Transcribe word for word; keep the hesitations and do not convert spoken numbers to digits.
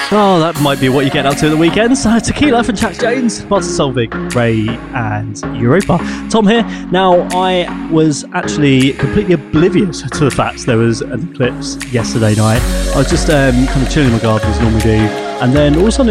Oh, that might be what you get up to at the weekends. So, Tequila from Chax Jones, Martin Solveig, Ray, and Europa. Tom here. Now, I was actually completely oblivious to the fact there was an eclipse yesterday night. I was just um, kind of chilling in my garden as I normally do, and then all of a sudden